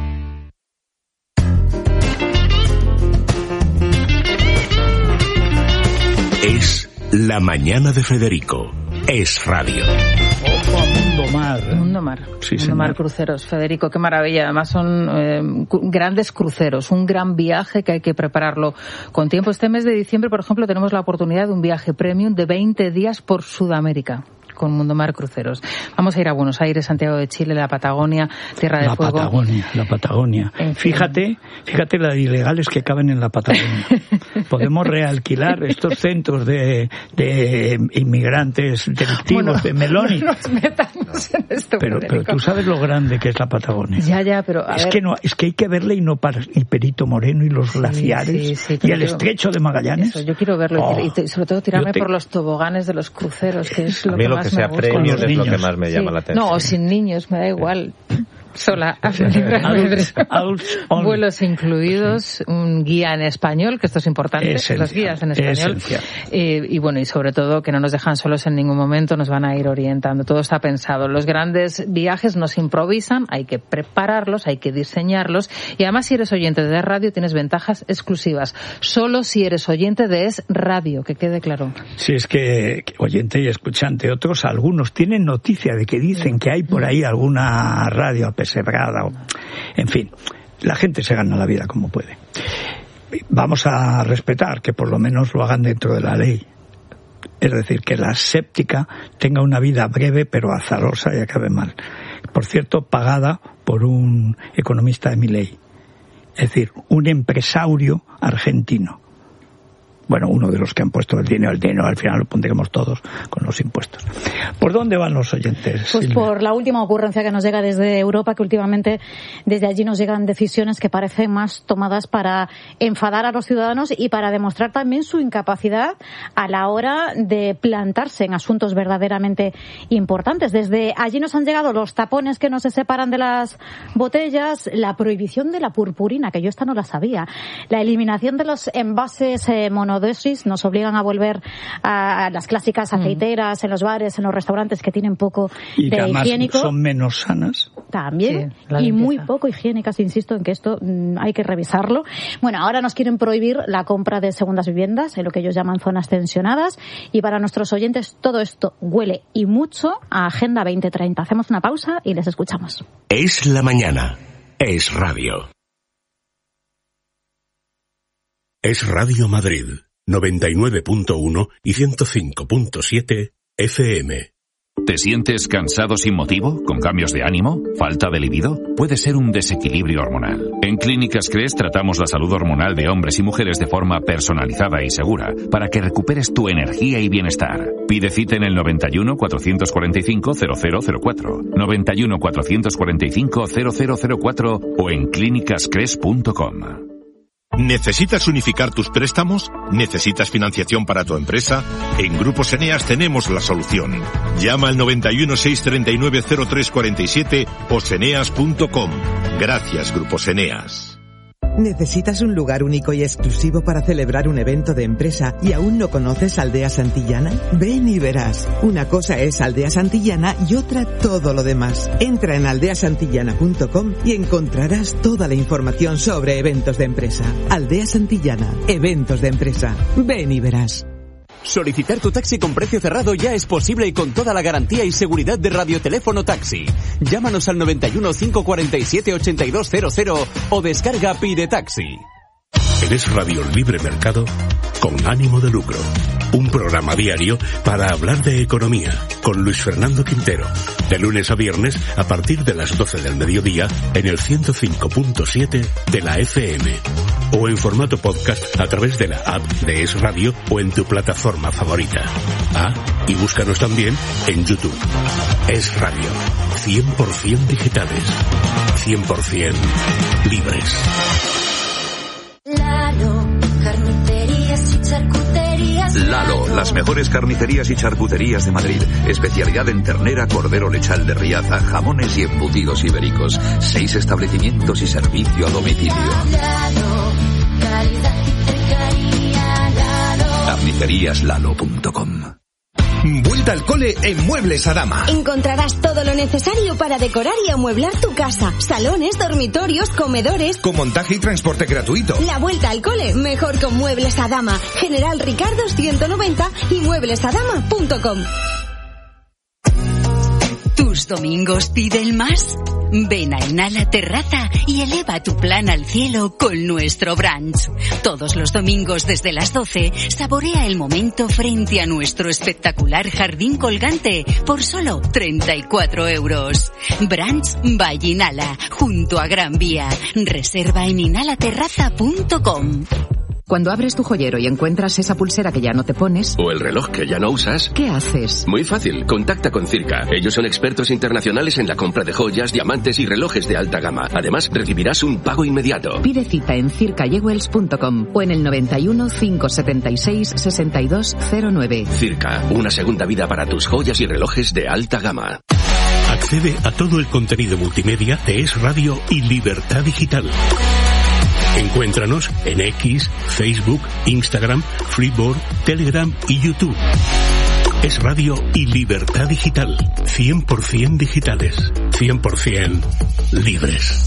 S20: Es La Mañana de Federico. Es Radio.
S1: Ojo a Mundo Mar.
S5: Mundo Mar.
S1: Sí,
S5: Mundo Mar Cruceros. Federico, qué maravilla. Además son eh, grandes cruceros. Un gran viaje que hay que prepararlo con tiempo. Este mes de diciembre, por ejemplo, tenemos la oportunidad de un viaje premium de veinte días por Sudamérica con Mundo Mar Cruceros. Vamos a ir a Buenos Aires, Santiago de Chile, la Patagonia, Tierra de
S1: la
S5: Fuego.
S1: La Patagonia, la Patagonia. En fin. Fíjate, fíjate las ilegales que caben en la Patagonia. Podemos realquilar estos centros de, de inmigrantes delictivos, bueno, de Meloni.
S5: No nos metamos en esto,
S1: pero, pero tú sabes lo grande que es la Patagonia.
S5: Ya, ya, pero a
S1: es
S5: ver.
S1: que no, es que hay que verle y no para y Perito Moreno y los glaciares sí, sí, sí, y el yo, estrecho de Magallanes.
S5: Eso, yo quiero verlo oh, y, y sobre todo tirarme te... por los toboganes de los cruceros, que es lo que
S3: lo
S5: más
S3: que sea premio es lo que más me
S5: sí.
S3: llama la atención.
S5: No, o sin niños, me da igual. Sola, adults, adults vuelos incluidos, un guía en español, que esto es importante, esencial, los guías en español, eh, y bueno, y sobre todo que no nos dejan solos en ningún momento, nos van a ir orientando, todo está pensado. Los grandes viajes no se improvisan, hay que prepararlos, hay que diseñarlos, y además si eres oyente de radio tienes ventajas exclusivas, solo si eres oyente de Es Radio, que quede claro.
S1: Si es que oyente y escuchante, otros, algunos tienen noticia de que dicen que hay por ahí alguna radio pesebrada, o, en fin, la gente se gana la vida como puede. Vamos a respetar que por lo menos lo hagan dentro de la ley. Es decir, que la séptica tenga una vida breve pero azarosa y acabe mal. Por cierto, pagada por un economista de mi ley. Es decir, un empresario argentino. Bueno, uno de los que han puesto el dinero, el dinero al final lo pondremos todos con los impuestos. ¿Por dónde van los oyentes,
S22: Pues
S1: Silvia?
S22: Por la última ocurrencia que nos llega desde Europa, que últimamente desde allí nos llegan decisiones que parecen más tomadas para enfadar a los ciudadanos y para demostrar también su incapacidad a la hora de plantarse en asuntos verdaderamente importantes. Desde allí nos han llegado los tapones que no se separan de las botellas, la prohibición de la purpurina, que yo esta no la sabía, la eliminación de los envases eh, mono dosis, nos obligan a volver a las clásicas aceiteras en los bares, en los restaurantes que tienen poco
S1: y
S22: de
S1: que además
S22: higiénico.
S1: Son menos sanas.
S22: También,
S5: sí,
S22: y muy poco higiénicas, insisto en que esto mmm, hay que revisarlo. Bueno, ahora nos quieren prohibir la compra de segundas viviendas, en lo que ellos llaman zonas tensionadas, y para nuestros oyentes todo esto huele y mucho a Agenda veinte treinta. Hacemos una pausa y les escuchamos.
S20: Es la mañana. Es Radio. Es Radio Madrid, noventa y nueve punto uno y ciento cinco punto siete F M.
S23: ¿Te sientes cansado sin motivo? ¿Con cambios de ánimo? ¿Falta de libido? Puede ser un desequilibrio hormonal. En Clínicas Cres tratamos la salud hormonal de hombres y mujeres de forma personalizada y segura para que recuperes tu energía y bienestar. Pide cita en el noventa y uno, cuatrocientos cuarenta y cinco, cero cero cero cuatro, noventa y uno, cuatrocientos cuarenta y cinco, cero cero cero cuatro o en clínicas cres punto com.
S24: ¿Necesitas unificar tus préstamos? ¿Necesitas financiación para tu empresa? En Grupos Eneas tenemos la solución. Llama al noventa y uno, seiscientos treinta y nueve, cero tres cuarenta y siete o seneas punto com. Gracias, Grupos Eneas.
S25: ¿Necesitas un lugar único y exclusivo para celebrar un evento de empresa y aún no conoces Aldea Santillana? Ven y verás. Una cosa es Aldea Santillana y otra todo lo demás. Entra en aldea santillana punto com y encontrarás toda la información sobre eventos de empresa. Aldea Santillana, eventos de empresa. Ven y verás.
S2: Solicitar tu taxi con precio cerrado ya es posible y con toda la garantía y seguridad de Radioteléfono Taxi. Llámanos al noventa y uno, cinco cuarenta y siete, ochenta y dos cero cero o descarga Pide Taxi.
S20: En Es Radio Libre Mercado, con ánimo de lucro. Un programa diario para hablar de economía, con Luis Fernando Quintero. De lunes a viernes, a partir de las doce del mediodía, en el ciento cinco punto siete de la F M. O en formato podcast a través de la app de Es Radio o en tu plataforma favorita. Ah, y búscanos también en YouTube. Es Radio. cien por ciento digitales. cien por ciento libres.
S4: Lalo, carnicerías y charcuterías.
S18: Lalo, las mejores carnicerías y charcuterías de Madrid. Especialidad en ternera, cordero lechal de Riaza, jamones y embutidos ibéricos. Seis establecimientos y servicio a domicilio.
S4: Lalo, calidad y cercanía. Lalo.
S18: carnicerías lalo punto com.
S6: Vuelta al cole en Muebles Adama.
S7: Encontrarás todo lo necesario para decorar y amueblar tu casa. Salones, dormitorios, comedores.
S6: Con montaje y transporte gratuito.
S7: La vuelta al cole mejor con Muebles Adama. General Ricardo ciento noventa y muebles adama punto com.
S21: ¿Tus domingos piden más? Ven a Enala Terraza y eleva tu plan al cielo con nuestro brunch. Todos los domingos desde las doce, saborea el momento frente a nuestro espectacular jardín colgante por solo treinta y cuatro euros. Brunch by Inala, junto a Gran Vía. Reserva en inala terraza punto com.
S9: Cuando abres tu joyero y encuentras esa pulsera que ya no te pones...
S26: O el reloj que ya no usas...
S9: ¿Qué haces?
S26: Muy fácil, contacta con Circa. Ellos son expertos internacionales en la compra de joyas, diamantes y relojes de alta gama. Además, recibirás un pago inmediato.
S9: Pide cita en circa jewels punto com o en el noventa y uno, cinco setenta y seis, sesenta y dos cero nueve.
S26: Circa, una segunda vida para tus joyas y relojes de alta gama.
S20: Accede a todo el contenido multimedia de Es Radio y Libertad Digital. Encuéntranos en X, Facebook, Instagram, Freeboard, Telegram y YouTube. Es Radio y Libertad Digital. cien por ciento digitales. cien por ciento libres.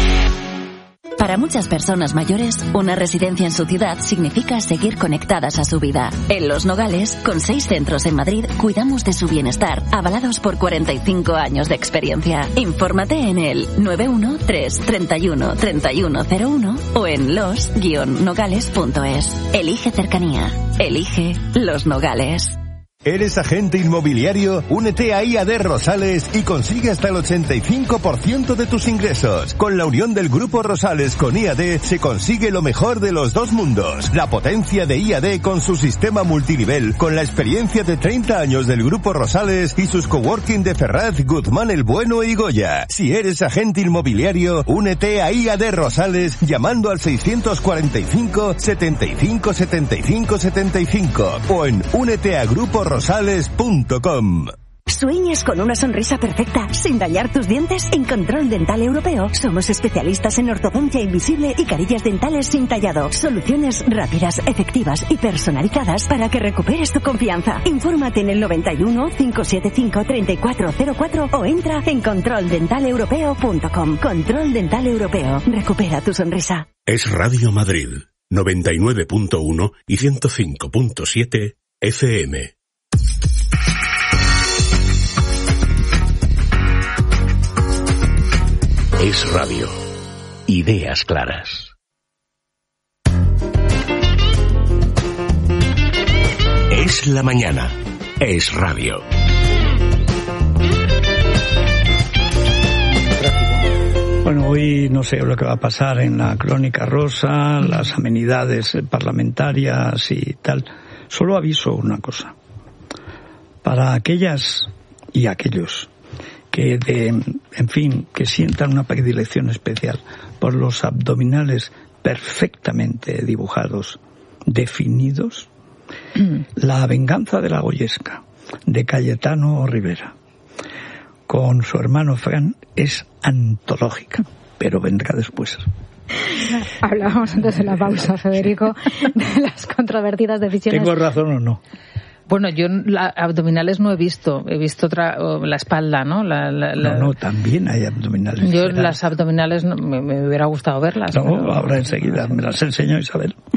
S19: Para muchas personas mayores, una residencia en su ciudad significa seguir conectadas a su vida. En Los Nogales, con seis centros en Madrid, cuidamos de su bienestar, avalados por cuarenta y cinco años de experiencia. Infórmate en el nueve uno tres, treinta y uno, treinta y uno cero uno o en los guion nogales punto es. Elige cercanía. Elige Los Nogales.
S27: ¿Eres agente inmobiliario? Únete a I A D Rosales y consigue hasta el ochenta y cinco por ciento de tus ingresos. Con la unión del Grupo Rosales con I A D se consigue lo mejor de los dos mundos. La potencia de I A D con su sistema multinivel, con la experiencia de treinta años del Grupo Rosales y sus coworking de Ferraz, Guzmán el Bueno y Goya. Si eres agente inmobiliario, únete a I A D Rosales llamando al seiscientos cuarenta y cinco, setenta y cinco, setenta y cinco, setenta y cinco o en únete a Grupo rosales punto com.
S28: ¿Sueñas con una sonrisa perfecta sin dañar tus dientes? En Control Dental Europeo somos especialistas en ortodoncia invisible y carillas dentales sin tallado. Soluciones rápidas, efectivas y personalizadas para que recuperes tu confianza. Infórmate en el noventa y uno, cinco setenta y cinco, treinta y cuatro cero cuatro o entra en control dental europeo punto com. Control Dental Europeo. Recupera tu sonrisa.
S20: Es Radio Madrid, noventa y nueve punto uno y ciento cinco punto siete F M. Es Radio. Ideas claras. Es la mañana. Es Radio.
S1: Bueno, hoy no sé lo que va a pasar en la Crónica Rosa, las amenidades parlamentarias y tal. Solo aviso una cosa. Para aquellas y aquellos que de, en fin, que sientan una predilección especial por los abdominales perfectamente dibujados, definidos, mm. La venganza de la Goyesca, de Cayetano Rivera, con su hermano Fran, es antológica, pero vendrá después.
S22: Hablábamos antes de la pausa, Federico, de las controvertidas decisiones.
S1: ¿Tengo razón o no?
S5: Bueno, yo la, abdominales no he visto, he visto otra, la espalda, ¿no? La, la, la...
S1: No, no, también hay abdominales.
S5: Yo las abdominales no, me, me hubiera gustado verlas.
S1: No,
S5: pero...
S1: ahora enseguida me las enseño, Isabel.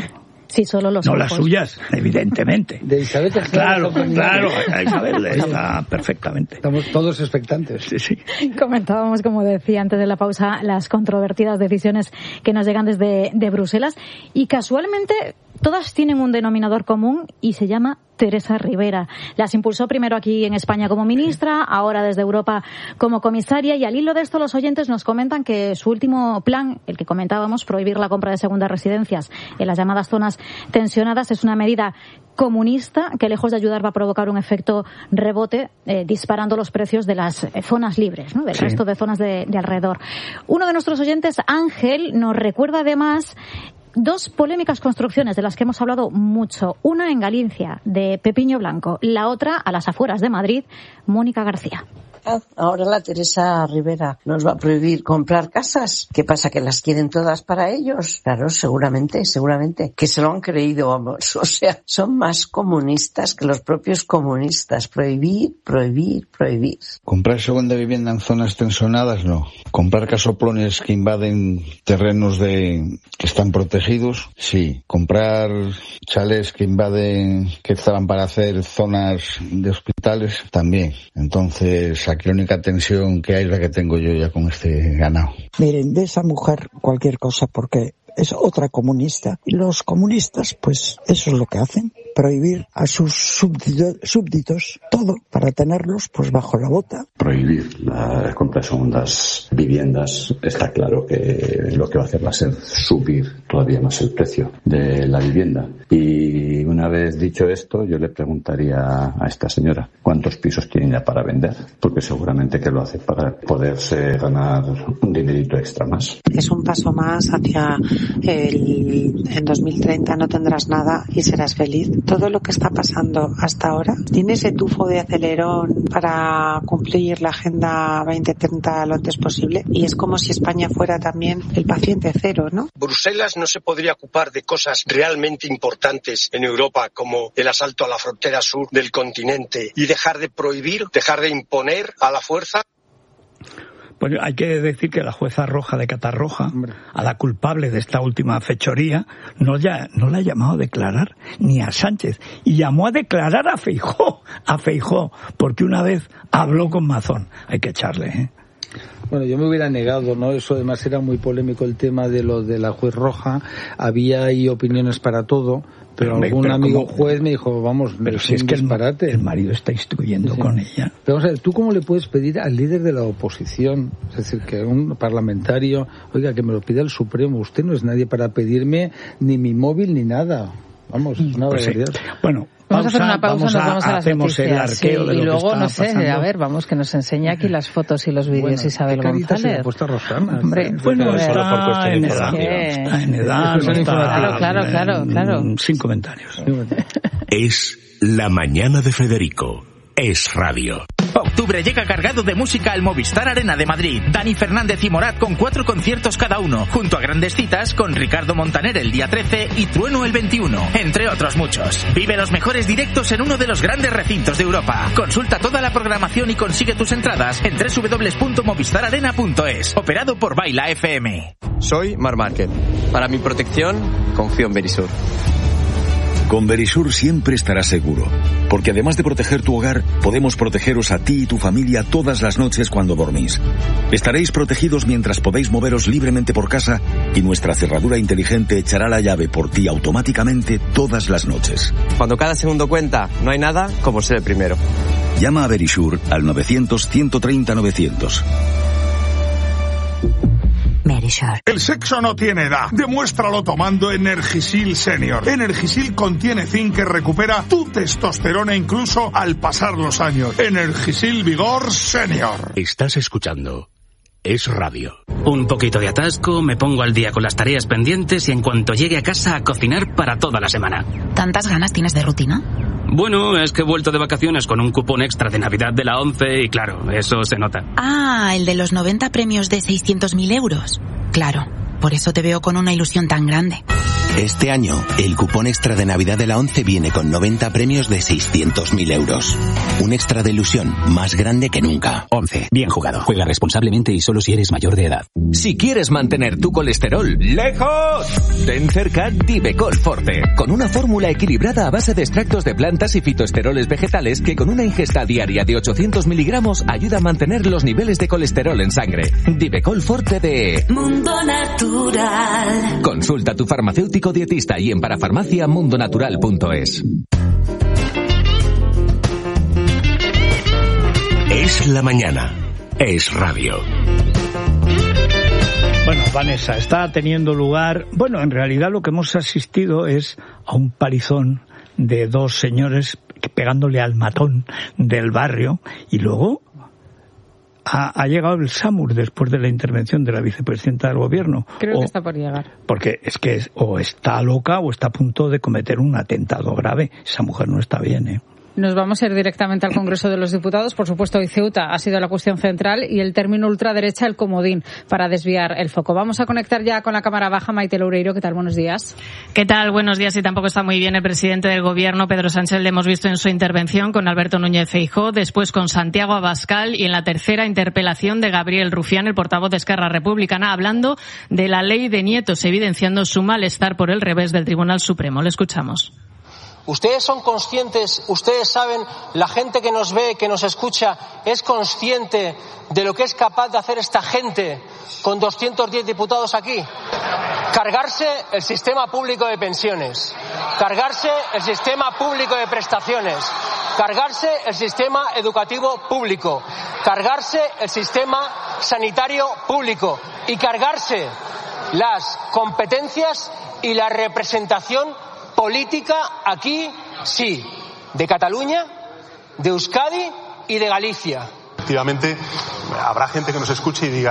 S22: Sí, solo los
S1: No
S22: ojos.
S1: las suyas, evidentemente.
S8: De Isabel
S1: Claro, claro, a Isabel está perfectamente.
S8: Estamos todos expectantes.
S1: Sí, sí.
S22: Comentábamos, como decía antes de la pausa, las controvertidas decisiones que nos llegan desde de Bruselas y casualmente todas tienen un denominador común y se llama Teresa Rivera. Las impulsó primero aquí en España como ministra, ahora desde Europa como comisaria, y al hilo de esto los oyentes nos comentan que su último plan, el que comentábamos, prohibir la compra de segundas residencias en las llamadas zonas tensionadas, es una medida comunista que, lejos de ayudar, va a provocar un efecto rebote, eh, disparando los precios de las eh, zonas libres, ¿no? Del sí. resto de zonas de, de alrededor. Uno de nuestros oyentes, Ángel, nos recuerda además dos polémicas construcciones de las que hemos hablado mucho. Una en Galicia, de Pepiño Blanco. La otra, a las afueras de Madrid, Mónica García.
S10: Ahora la Teresa Rivera nos va a prohibir comprar casas. ¿Qué pasa? ¿Que las quieren todas para ellos? Claro, seguramente, seguramente. Que se lo han creído, vamos. O sea, son más comunistas que los propios comunistas. Prohibir, prohibir, prohibir.
S11: Comprar segunda vivienda en zonas tensionadas, no. Comprar casoplones que invaden terrenos de que están protegidos, sí. Comprar chalés que invaden, que estaban para hacer zonas de hospitales, también. Entonces, aquí la única tensión que hay es la que tengo yo ya con este ganado.
S12: Miren, de esa mujer cualquier cosa, porque es otra comunista. Y los comunistas, pues eso es lo que hacen, prohibir a sus súbditos, súbditos todo para tenerlos pues bajo la bota.
S13: Prohibir la compra de segundas viviendas, está claro que lo que va a hacer va a ser subir todavía más el precio de la vivienda. Y una vez dicho esto, yo le preguntaría a esta señora cuántos pisos tiene ya para vender, porque seguramente que lo hace para poderse ganar un dinerito extra más.
S14: Es un paso más hacia el en dos mil treinta no tendrás nada y serás feliz. Todo lo que está pasando hasta ahora tiene ese tufo de acelerón para cumplir la Agenda veinte treinta lo antes posible, y es como si España fuera también el paciente cero, ¿no?
S15: Bruselas no se podría ocupar de cosas realmente importantes en Europa, como el asalto a la frontera sur del continente, y dejar de prohibir, dejar de imponer a la fuerza.
S1: Pues hay que decir que la jueza Roja de Catarroja, Hombre. a la culpable de esta última fechoría, no, ya, no la ha llamado a declarar ni a Sánchez, y llamó a declarar a Feijóo, a Feijóo, porque una vez habló con Mazón. Hay que echarle, ¿eh?
S8: Bueno, yo me hubiera negado, ¿no? Eso además era muy polémico el tema de lo de la juez Roja. Había ahí opiniones para todo, pero, pero algún pero amigo como, juez me dijo, vamos,
S1: pero si es que el, el marido está instruyendo sí. con ella.
S8: Pero vamos a ver, ¿tú cómo le puedes pedir al líder de la oposición? Es decir, que un parlamentario, oiga, que me lo pida el Supremo. Usted no es nadie para pedirme ni mi móvil ni nada. Vamos, es una
S1: pues
S8: barbaridad.
S1: Sí. Bueno,
S5: Vamos a hacer una pausa, nos vamos a las
S1: hacemos
S5: noticias.
S1: El arqueo
S5: sí,
S1: de lo
S5: y luego,
S1: que está
S5: no sé,
S1: pasando.
S5: a ver, vamos, que nos enseña aquí las fotos y los vídeos
S8: bueno,
S5: Isabel
S8: ¿qué
S5: González.
S8: Se ha puesto Rosana?
S5: Hombre,
S1: bueno, está,
S3: está
S1: en edad, está en edad, no está,
S5: claro, claro, claro, claro.
S1: Sin comentarios.
S20: Es La Mañana de Federico. Es radio.
S17: Octubre llega cargado de música al Movistar Arena de Madrid. Dani Fernández y Morat con cuatro conciertos cada uno, junto a grandes citas con Ricardo Montaner el día trece y Trueno el veintiuno, entre otros muchos. Vive los mejores directos en uno de los grandes recintos de Europa. Consulta toda la programación y consigue tus entradas en doble u doble u doble u punto movistar arena punto es. Operado por Baila F M.
S29: Soy Mar Márquez. Para mi protección, confío en Verisur.
S30: Con Verisur siempre estarás seguro, porque además de proteger tu hogar, podemos protegeros a ti y tu familia todas las noches cuando dormís. Estaréis protegidos mientras podéis moveros libremente por casa y nuestra cerradura inteligente echará la llave por ti automáticamente todas las noches.
S29: Cuando cada segundo cuenta, no hay nada como ser el primero.
S30: Llama a Verisur al novecientos, ciento treinta, novecientos.
S31: El sexo no tiene edad. Demuéstralo tomando Energisil Senior. Energisil contiene zinc que recupera tu testosterona incluso al pasar los años. Energisil Vigor Senior.
S20: Estás escuchando Es Radio.
S32: Un poquito de atasco, me pongo al día con las tareas pendientes y en cuanto llegue a casa a cocinar para toda la semana.
S21: ¿Tantas ganas tienes de rutina?
S32: Bueno, es que he vuelto de vacaciones con un cupón extra de Navidad de la ONCE y claro, eso se nota.
S21: Ah, el de los noventa premios de seiscientos mil euros. Claro, por eso te veo con una ilusión tan grande.
S2: Este año, el cupón extra de Navidad de la ONCE viene con noventa premios de seiscientos mil euros. Un extra de ilusión más grande que nunca.
S4: ONCE. Bien jugado. Juega responsablemente y solo si eres mayor de edad.
S6: Si quieres mantener tu colesterol lejos, ten cerca Divecol Forte, con una fórmula equilibrada a base de extractos de plantas y fitoesteroles vegetales que con una ingesta diaria de ochocientos miligramos ayuda a mantener los niveles de colesterol en sangre. Divecol Forte de
S7: Mundo Natural.
S6: Consulta a tu farmacéutico dietista y en parafarmacia mundonatural punto es.
S20: Es la mañana. Es radio.
S1: Bueno, Vanessa, está teniendo lugar... Bueno, en realidad lo que hemos asistido es a un palizón de dos señores pegándole al matón del barrio y luego... Ha, ha llegado el SAMUR después de la intervención de la vicepresidenta del gobierno.
S5: Creo
S1: o,
S5: que está por llegar.
S1: Porque es que es, o está loca o está a punto de cometer un atentado grave. Esa mujer no está bien, ¿eh?
S5: Nos vamos a ir directamente al Congreso de los Diputados. Por supuesto, hoy Ceuta ha sido la cuestión central y el término ultraderecha el comodín para desviar el foco. Vamos a conectar ya con la Cámara Baja. Maite Loureiro, ¿qué tal? Buenos días.
S9: ¿Qué tal? Buenos días. Y tampoco está muy bien el presidente del Gobierno, Pedro Sánchez. Le hemos visto en su intervención con Alberto Núñez Feijóo, después con Santiago Abascal y en la tercera interpelación de Gabriel Rufián, el portavoz de Esquerra Republicana, hablando de la ley de nietos, evidenciando su malestar por el revés del Tribunal Supremo. Le escuchamos.
S16: Ustedes son conscientes, ustedes saben, la gente que nos ve, que nos escucha, es consciente de lo que es capaz de hacer esta gente con doscientos diez diputados aquí. Cargarse el sistema público de pensiones, cargarse el sistema público de prestaciones, cargarse el sistema educativo público, cargarse el sistema sanitario público y cargarse las competencias y la representación política aquí, sí, de Cataluña, de Euskadi y de Galicia.
S18: Efectivamente, habrá gente que nos escuche y diga